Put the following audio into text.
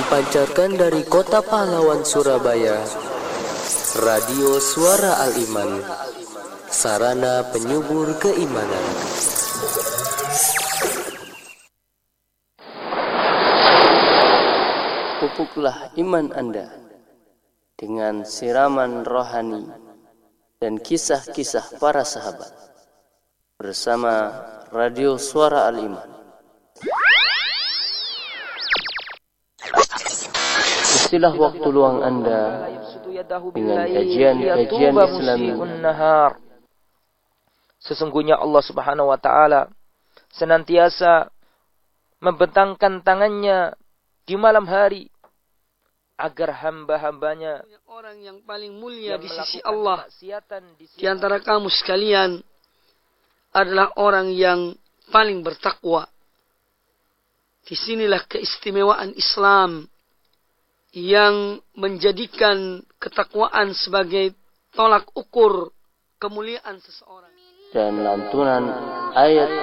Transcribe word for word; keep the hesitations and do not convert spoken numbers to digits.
Dipancarkan dari Kota Pahlawan, Surabaya, Radio Suara Al-Iman, sarana penyubur keimanan. Pupuklah iman Anda dengan siraman rohani dan kisah-kisah para sahabat bersama Radio Suara Al-Iman. Istilah waktu luang Anda dengan kajian-kajian Islami. Sesungguhnya Allah Subhanahu wa taala senantiasa membentangkan tangannya di malam hari agar hamba-hambanya, orang yang paling mulia di sisi Allah di antara kamu sekalian adalah orang yang paling bertakwa. Disinilah keistimewaan Islam yang menjadikan ketakwaan sebagai tolak ukur kemuliaan seseorang. Dan lantunan ayat